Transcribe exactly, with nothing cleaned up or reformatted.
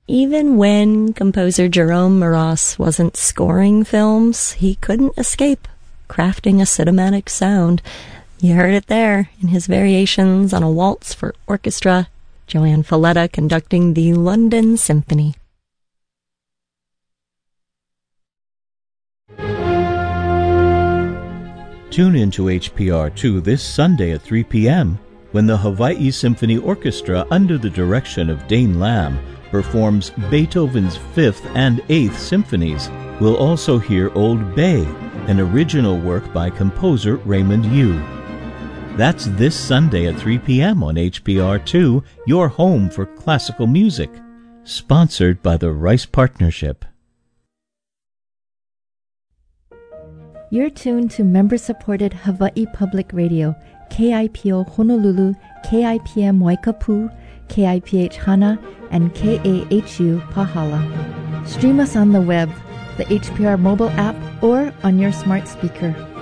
Even when composer Jerome Moross wasn't scoring films, he couldn't escape crafting a cinematic sound. You heard it there in his variations on a waltz for orchestra, Joanne Falletta conducting the London Symphony. Tune in to H P R two this Sunday at three p.m. when the Hawaii Symphony Orchestra, under the direction of Dane Lamb, performs Beethoven's Fifth and Eighth Symphonies. We'll also hear Old Bay, an original work by composer Raymond Yu. That's this Sunday at three p.m. on H P R two, your home for classical music. Sponsored by the Rice Partnership. You're tuned to member-supported Hawaii Public Radio, K I P O Honolulu, K I P M Waikapu, K I P H Hana, and K A H U Pahala. Stream us on the web, the H P R mobile app, or on your smart speaker.